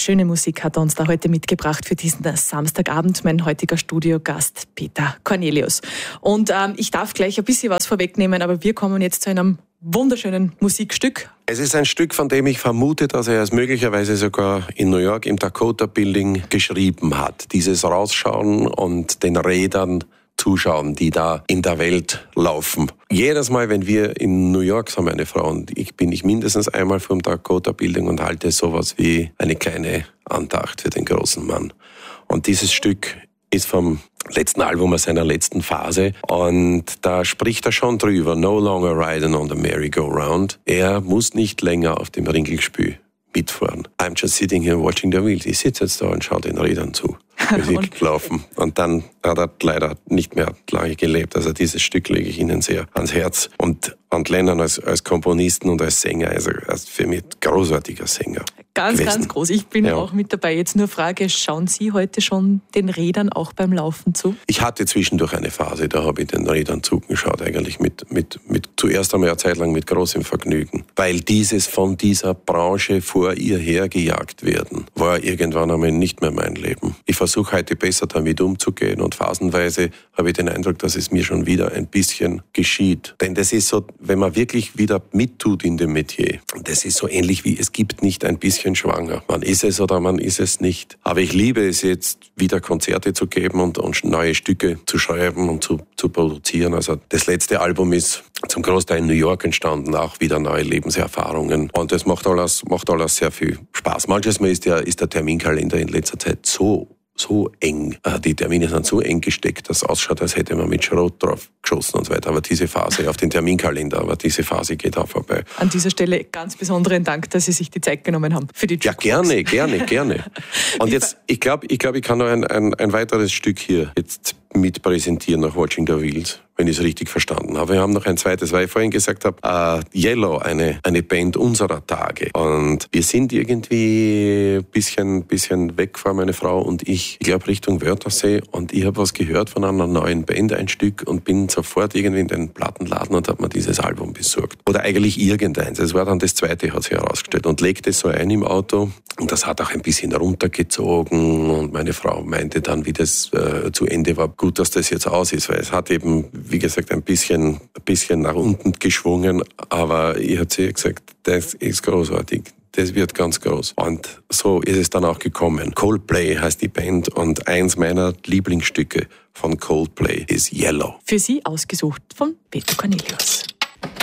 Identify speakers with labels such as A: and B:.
A: schöne Musik hat er uns da heute mitgebracht für diesen Samstagabend. Mein heutiger Studiogast Peter Cornelius. Und ich darf gleich ein bisschen was vorwegnehmen, aber wir kommen jetzt zu einem wunderschönen Musikstück.
B: Es ist ein Stück, von dem ich vermute, dass er es möglicherweise sogar in New York im Dakota Building geschrieben hat. Dieses Rausschauen und den Rädern zuschauen, die da in der Welt laufen. Jedes Mal, wenn wir in New York sind, meine Frau und ich, bin ich mindestens einmal vom Dakota Building und halte sowas wie eine kleine Andacht für den großen Mann. Und dieses Stück ist vom letzten Album aus seiner letzten Phase und da spricht er schon drüber, no longer riding on the merry-go-round. Er muss nicht länger auf dem Ringelspül mitfahren. I'm just sitting here watching the wheels. Ich sitze jetzt da und schaue den Rädern zu, wie sie laufen. Und dann hat er leider nicht mehr lange gelebt. Also dieses Stück lege ich Ihnen sehr ans Herz. Und Lennon als Komponisten und als Sänger, also für mich großartiger Sänger.
A: Ganz groß. Ich bin auch mit dabei. Jetzt nur Frage, schauen Sie heute schon den Rädern auch beim Laufen zu? Ich
B: hatte zwischendurch eine Phase, da habe ich den Rädern zugeschaut, eigentlich mit zuerst einmal eine Zeit lang mit großem Vergnügen. Weil dieses von dieser Branche vor ihr hergejagt werden, war irgendwann einmal nicht mehr mein Leben. Ich versuche heute besser damit umzugehen und phasenweise habe ich den Eindruck, dass es mir schon wieder ein bisschen geschieht. Denn das ist so, wenn man wirklich wieder mittut in dem Metier, das ist so ähnlich wie, es gibt nicht ein bisschen schwanger. Man ist es oder man ist es nicht. Aber ich liebe es jetzt, wieder Konzerte zu geben und neue Stücke zu schreiben und zu produzieren. Also das letzte Album ist zum Großteil in New York entstanden, auch wieder neue Lebenserfahrungen. Und das macht alles sehr viel Spaß. Manchmal ist der Terminkalender in letzter Zeit so eng. Die Termine sind so eng gesteckt, dass es ausschaut, als hätte man mit Schrot drauf geschossen und so weiter. Aber diese Phase auf den Terminkalender, diese Phase geht auch vorbei.
A: An dieser Stelle ganz besonderen Dank, dass Sie sich die Zeit genommen haben für die Jukebox.
B: Ja, gerne. Und jetzt, ich glaube, ich kann noch ein weiteres Stück hier jetzt mit präsentieren nach Watching the Wheels, wenn ich es richtig verstanden habe. Wir haben noch ein zweites, weil ich vorhin gesagt habe, Yellow, eine Band unserer Tage. Und wir sind irgendwie ein bisschen weg von meine Frau und ich glaube Richtung Wörthersee und ich habe was gehört von einer neuen Band, ein Stück und bin sofort irgendwie in den Plattenladen und habe mir dieses Album besorgt. Oder eigentlich irgendeins. Es war dann das zweite, hat sich herausgestellt und legte es so ein im Auto und das hat auch ein bisschen runtergezogen und meine Frau meinte dann, wie das zu Ende war, gut, dass das jetzt aus ist, weil es hat eben, wie gesagt, ein bisschen nach unten geschwungen, aber ich habe zu ihr gesagt, das ist großartig. Das wird ganz groß. Und so ist es dann auch gekommen. Coldplay heißt die Band und eins meiner Lieblingsstücke von Coldplay ist Yellow.
A: Für Sie ausgesucht von Peter Cornelius.